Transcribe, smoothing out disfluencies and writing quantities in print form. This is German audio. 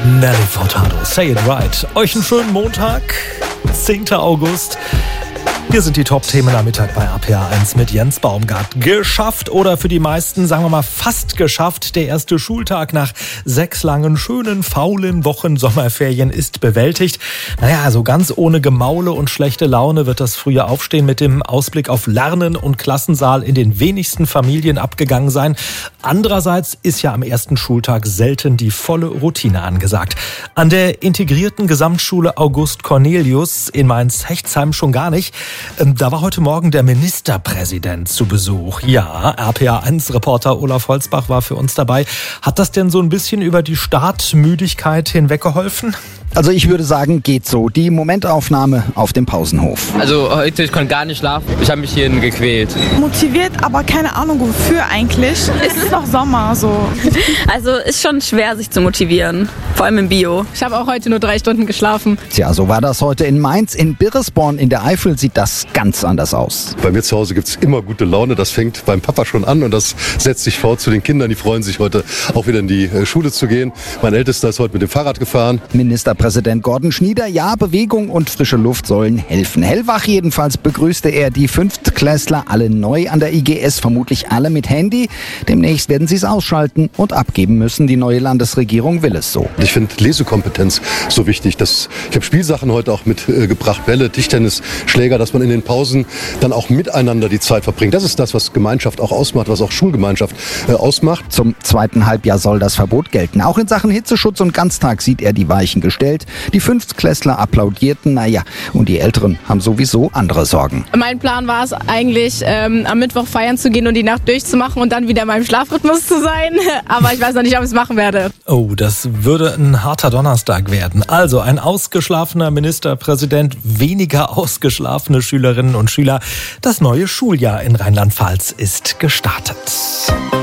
Nelly Furtado, Say It Right. Euch einen schönen Montag, 10. August. Hier sind die Top-Themen am Mittag bei RPA1 mit Jens Baumgart. Geschafft oder für die meisten, sagen wir mal, fast geschafft. Der erste Schultag nach 6 langen, schönen, faulen Wochen Sommerferien ist bewältigt. Naja, so ganz ohne Gemaule und schlechte Laune wird das frühe Aufstehen mit dem Ausblick auf Lernen und Klassensaal in den wenigsten Familien abgegangen sein. Andererseits ist ja am ersten Schultag selten die volle Routine angesagt. An der integrierten Gesamtschule August Cornelius in Mainz-Hechtsheim schon gar nicht. Da war heute Morgen der Ministerpräsident zu Besuch. Ja, RPA1-Reporter Olaf Holzbach war für uns dabei. Hat das denn so ein bisschen über die Startmüdigkeit hinweggeholfen? Also ich würde sagen, geht so. Die Momentaufnahme auf dem Pausenhof. Also heute, ich konnte gar nicht schlafen. Ich habe mich hierhin gequält. Motiviert, aber keine Ahnung wofür eigentlich. Es ist noch Sommer so. Also ist schon schwer, sich zu motivieren. Vor allem im Bio. Ich habe auch heute nur 3 Stunden geschlafen. Tja, so war das heute in Mainz. In Birresborn in der Eifel sieht das ganz anders aus. Bei mir zu Hause gibt's immer gute Laune. Das fängt beim Papa schon an und das setzt sich fort zu den Kindern. Die freuen sich heute auch wieder in die Schule zu gehen. Mein Ältester ist heute mit dem Fahrrad gefahren. Ministerpräsident Gordon Schnieder, ja, Bewegung und frische Luft sollen helfen. Hellwach jedenfalls begrüßte er die Fünftklässler, alle neu an der IGS, vermutlich alle mit Handy. Demnächst werden sie es ausschalten und abgeben müssen. Die neue Landesregierung will es so. Ich finde Lesekompetenz so wichtig. Ich habe Spielsachen heute auch mitgebracht, Bälle, Tischtennis, Schläger, dass man in den Pausen dann auch miteinander die Zeit verbringt. Das ist das, was Gemeinschaft auch ausmacht, was auch Schulgemeinschaft ausmacht. Zum zweiten Halbjahr soll das Verbot gelten. Auch in Sachen Hitzeschutz und Ganztag sieht er die Weichen gestellt. Die Fünftklässler applaudierten, naja, und die Älteren haben sowieso andere Sorgen. Mein Plan war es eigentlich, am Mittwoch feiern zu gehen und die Nacht durchzumachen und dann wieder in meinem Schlafrhythmus zu sein. Aber ich weiß noch nicht, ob ich es machen werde. Oh, das würde ein harter Donnerstag werden. Also ein ausgeschlafener Ministerpräsident, weniger ausgeschlafene Schülerinnen und Schüler. Das neue Schuljahr in Rheinland-Pfalz ist gestartet.